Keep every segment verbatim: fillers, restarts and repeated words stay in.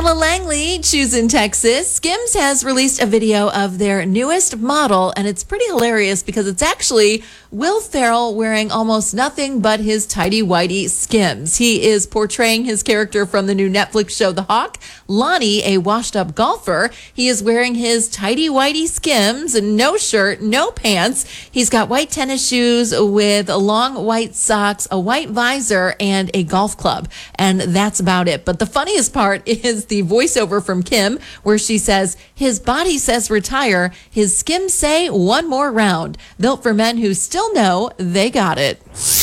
Ella Langley, choosing Texas. Skims has released a video of their newest model, and it's pretty hilarious because it's actually Will Ferrell wearing almost nothing but his tighty-whitey Skims. He is portraying his character from the new Netflix show The Hawk, Lonnie, a washed-up golfer. He is wearing his tighty-whitey Skims, no shirt, no pants. He's got white tennis shoes with long white socks, a white visor, and a golf club. And that's about it. But the funniest part is the voiceover from Kim, where she says, his body says retire, his Skims say one more round. Built for men who still know they got it.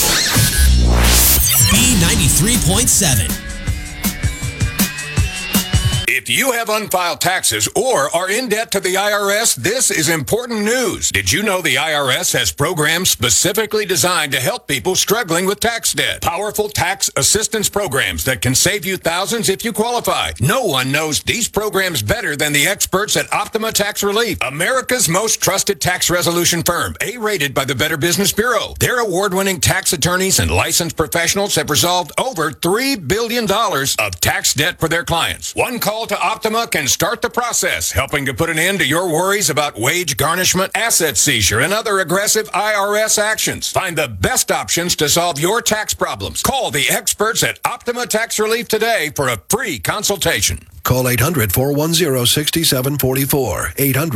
B ninety-three point seven. If you have unfiled taxes or are in debt to the I R S, this is important news. Did you know the I R S has programs specifically designed to help people struggling with tax debt? Powerful tax assistance programs that can save you thousands if you qualify. No one knows these programs better than the experts at Optima Tax Relief, America's most trusted tax resolution firm, A-rated by the Better Business Bureau. Their award-winning tax attorneys and licensed professionals have resolved over three billion dollars of tax debt for their clients. One call to Optima can start the process, helping to put an end to your worries about wage garnishment, asset seizure, and other aggressive I R S actions. Find the best options to solve your tax problems. Call the experts at Optima Tax Relief today for a free consultation. Call eight hundred, four one zero, six seven four four. eight hundred